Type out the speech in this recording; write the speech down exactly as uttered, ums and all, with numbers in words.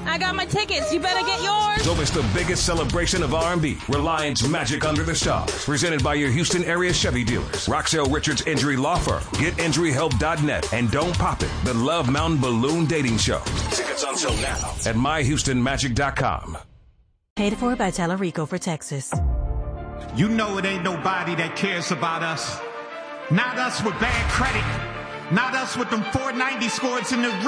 I got my tickets. You better get yours. Don't miss the biggest celebration of R and B, Reliance Magic Under the Stars, presented by your Houston area Chevy dealers, Roxelle Richards Injury Law Firm, get injury help dot net, and Don't Pop It, the Love Mountain Balloon Dating Show. Tickets on sale now at my houston magic dot com. Paid for by Talarico for Texas. You know it ain't nobody that cares about us. Not us with bad credit. Not us with them four ninety scores in the